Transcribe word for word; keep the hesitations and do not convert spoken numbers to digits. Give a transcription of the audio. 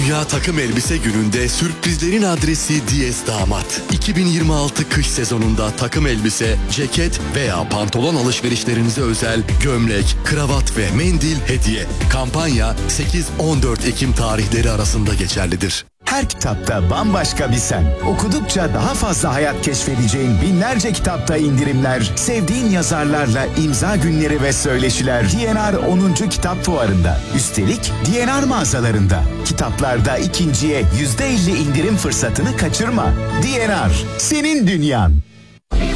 Dünya Takım Elbise Günü'nde sürprizlerin adresi Diyes Damat. iki bin yirmi altı kış sezonunda takım elbise, ceket veya pantolon alışverişlerinize özel gömlek, kravat ve mendil hediye. Kampanya sekiz on dört Ekim tarihleri arasında geçerlidir. Her kitapta bambaşka bir sen. Okudukça daha fazla hayat keşfedeceğin binlerce kitapta indirimler, sevdiğin yazarlarla imza günleri ve söyleşiler D N R onuncu Kitap Fuarı'nda. Üstelik D N R mağazalarında. Kitaplarda ikinciye yüzde elli indirim fırsatını kaçırma. D N R, senin dünyan.